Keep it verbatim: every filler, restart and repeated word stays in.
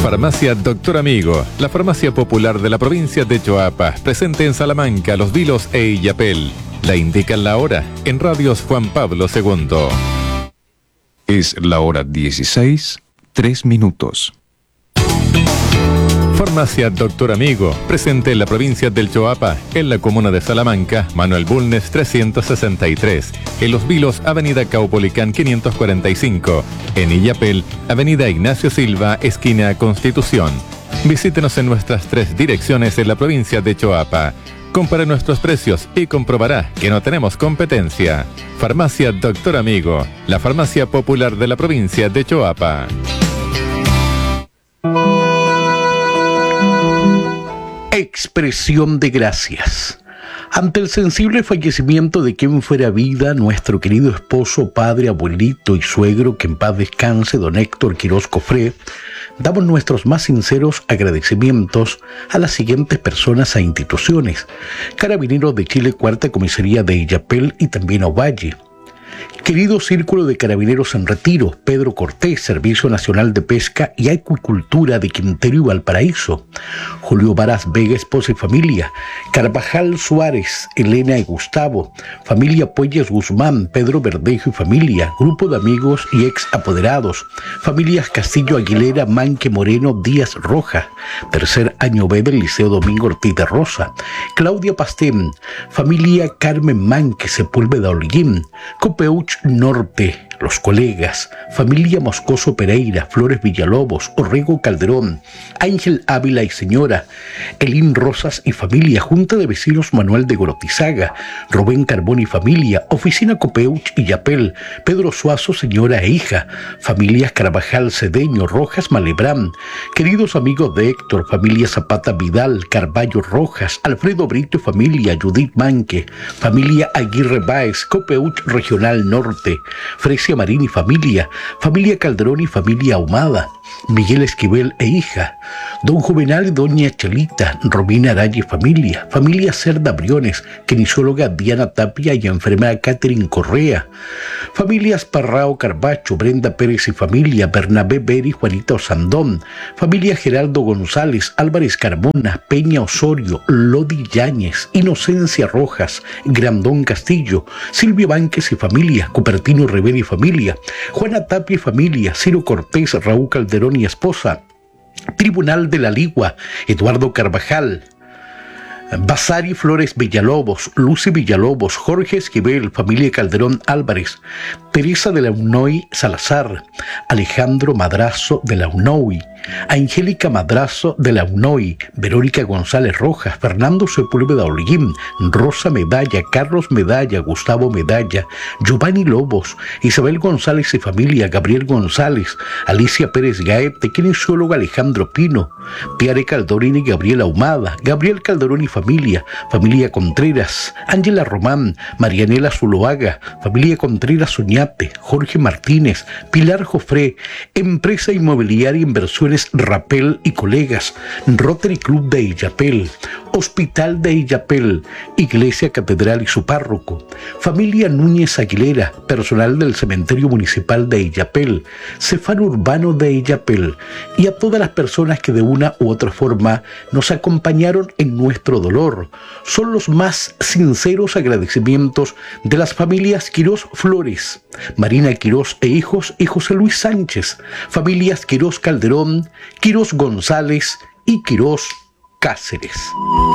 Farmacia Doctor Amigo, la farmacia popular de la provincia de Choapa, presente en Salamanca, Los Vilos e Illapel. La indican la hora en Radios Juan Pablo segundo. Es la hora dieciséis, tres minutos. Farmacia Doctor Amigo, presente en la provincia del Choapa, en la comuna de Salamanca, Manuel Bulnes trescientos sesenta y tres, en Los Vilos, Avenida Caupolicán quinientos cuarenta y cinco, en Illapel, Avenida Ignacio Silva, esquina Constitución. Visítenos en nuestras tres direcciones en la provincia de Choapa. Compare nuestros precios y comprobará que no tenemos competencia. Farmacia Doctor Amigo, la farmacia popular de la provincia de Choapa. Expresión de gracias. Ante el sensible fallecimiento de quien fuera vida, nuestro querido esposo, padre, abuelito y suegro, que en paz descanse, don Héctor Quirós Cofré, damos nuestros más sinceros agradecimientos a las siguientes personas e instituciones: Carabineros de Chile, Cuarta Comisaría de Illapel y también Ovalle. Querido Círculo de Carabineros en Retiro, Pedro Cortés, Servicio Nacional de Pesca y Acuicultura de Quintero y Valparaíso. Julio Varas Vega, esposa y familia. Carvajal Suárez, Elena y Gustavo. Familia Puelles Guzmán, Pedro Verdejo y familia. Grupo de amigos y ex apoderados. Familias Castillo Aguilera, Manque Moreno, Díaz Roja. Tercer año B del Liceo Domingo Ortiz de Rosa. Claudia Pastén. Familia Carmen Manque, Sepúlveda Holguín. Copeuch Norte, los colegas, familia Moscoso Pereira, Flores Villalobos, Orrego Calderón, Ángel Ávila y señora, Elín Rosas y familia, Junta de Vecinos Manuel de Gorotizaga, Rubén Carbón y familia, Oficina Copeuch y Yapel, Pedro Suazo, señora e hija, familias Carvajal Cedeño, Rojas Malebrán, queridos amigos de Héctor, familia Zapata Vidal, Carballo Rojas, Alfredo Brito y familia, Judith Manque, familia Aguirre Báez, Copeuch Regional Norte, Fresia Marín y familia, familia Calderón y familia Ahumada, Miguel Esquivel e hija, don Juvenal y doña Chelita, Romina Araya y familia, familia Cerda Briones, kinesióloga Diana Tapia y enfermera Catherine Correa, familias Parrao Carbacho, Brenda Pérez y familia, Bernabé Beri y Juanita Osandón, familia Geraldo González, Álvarez Carmona, Peña Osorio, Lodi Yáñez, Inocencia Rojas, Grandón Castillo, Silvia Vánquez y familia, Cupertino Rivera y familia, Juana Tapia y familia, Ciro Cortés, Raúl Calderón y esposa, Tribunal de la Ligua, Eduardo Carvajal, Basari Flores Villalobos, Lucy Villalobos, Jorge Esquivel, familia Calderón Álvarez, Teresa de la Unoy Salazar, Alejandro Madrazo de la Unoy, Angélica Madrazo de la Unoy, Verónica González Rojas, Fernando Sepúlveda Holguín, Rosa Medalla, Carlos Medalla, Gustavo Medalla, Giovanni Lobos, Isabel González y familia, Gabriel González, Alicia Pérez Gaete, kinesiólogo Alejandro Pino, Piare Caldorini y Gabriela Ahumada, Gabriel Calderón y familia, familia Contreras, Ángela Román, Marianela Zuloaga, familia Contreras Oñate, Jorge Martínez, Pilar Jofré, Empresa Inmobiliaria Inversiones Rapel y colegas, Rotary Club de Illapel, Hospital de Illapel, Iglesia Catedral y su párroco, familia Núñez Aguilera, personal del Cementerio Municipal de Illapel, Cefán Urbano de Illapel, y a todas las personas que de una u otra forma nos acompañaron en nuestro dolor. Son los más sinceros agradecimientos de las familias Quirós Flores, Marina Quirós e hijos y José Luis Sánchez, familias Quirós Calderón, Quirós González y Quirós Cáceres.